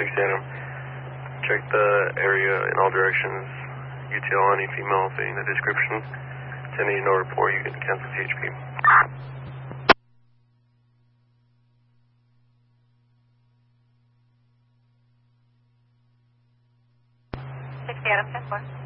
Adam. Check the area in all directions. UTL any female fitting the description. 1080 no report, you can cancel CHP. 60 Adam, 10-4.